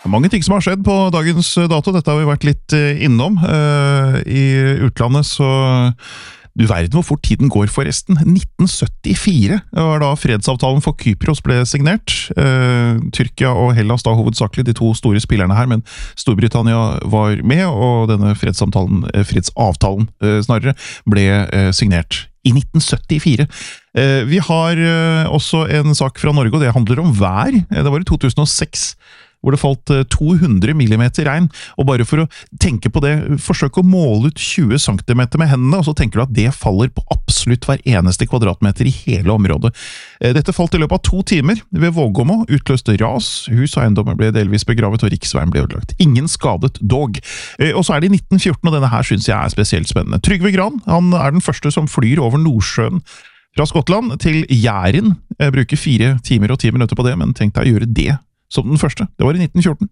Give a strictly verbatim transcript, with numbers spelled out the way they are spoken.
Mange ting som har skjedd på dagens dato, dette har vi vært litt innom. I utlandet så, du verden hvor fort tiden går forresten. nitten syttifire var da fredsavtalen for Kypros ble signert. Tyrkia og Hellas da hovedsakelig, de to store spillerne her, men Storbritannia var med, og denne fredsavtalen, fredsavtalen snarere, ble signert i nitten syttifire. Vi har også en sak fra Norge, og det handler om vær. Det var i to tusen og seks, hvor det falt to hundre millimeter regn, og bare for å tenke på det, forsøk å måle ut tjue centimeter med hendene, og så tenker du at det faller på absolutt hver eneste kvadratmeter i hele området. Dette falt i løpet av to timer ved Vågåmå, utløste ras, hus og eiendommer ble delvis begravet, og riksveien ble ødelagt. Ingen skadet dog. Og så er det i nitten fjorten, og denne her synes jeg er spesielt spennende. Trygve Gran, han er den første som flyr over Nordsjøen fra Skottland til Jæren. Jeg bruker fire timer og ti minutter på det, men tenk deg å gjøre det som den første. Det var i nitten fjorten.